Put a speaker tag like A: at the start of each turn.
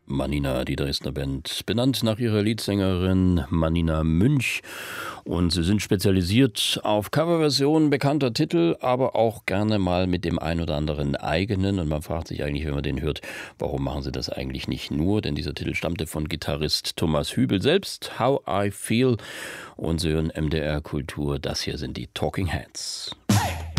A: Manina, die Dresdner Band, benannt nach ihrer Leadsängerin Manina Münch. Und sie sind spezialisiert auf Coverversionen bekannter Titel, aber auch gerne mal mit dem ein oder anderen eigenen. Und man fragt sich eigentlich, wenn man den hört, warum machen sie das eigentlich nicht nur? Denn dieser Titel stammte von Gitarrist Thomas Hübel selbst, How I Feel. Und sie hören MDR Kultur. Das hier sind die Talking Heads.